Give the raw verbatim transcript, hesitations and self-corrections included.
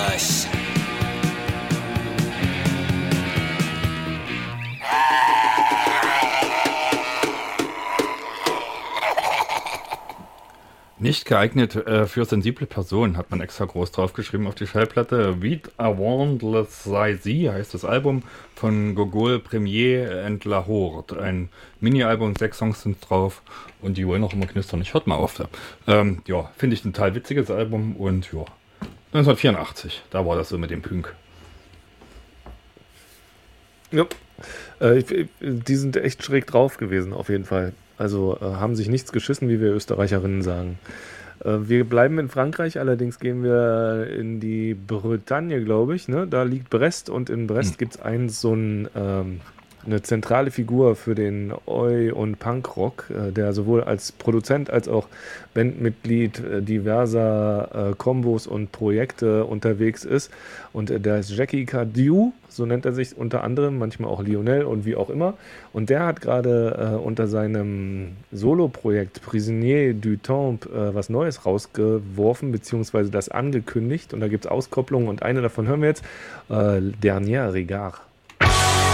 Bush. Nicht geeignet äh, für sensible Personen, hat man extra groß draufgeschrieben auf die Schallplatte. Vite avant le Saisi heißt das Album von Gogol Premier and La Horde. Ein Mini-Album, sechs Songs sind drauf und die wollen auch immer knistern. Ich hört mal auf da. Ähm, ja, finde ich ein total witziges Album und ja, neunzehnhundertvierundachtzig, da war das so mit dem Punk. Ja, äh, ich- die sind echt schräg drauf gewesen, auf jeden Fall. Also äh, haben sich nichts geschissen, wie wir Österreicherinnen sagen. Äh, wir bleiben in Frankreich, allerdings gehen wir in die Bretagne, glaube ich. Ne? Da liegt Brest und in Brest Hm. gibt es einen so ein, ähm, eine zentrale Figur für den Oi- und Punkrock, äh, der sowohl als Produzent als auch Bandmitglied äh, diverser äh, Kombos und Projekte unterwegs ist. Und äh, der ist Jackie Cardew, so nennt er sich unter anderem, manchmal auch Lionel und wie auch immer. Und der hat gerade äh, unter seinem Solo-Projekt Prisonnier du Temps äh, was Neues rausgeworfen, beziehungsweise das angekündigt. Und da gibt es Auskopplungen und eine davon hören wir jetzt, äh, Dernier Regard.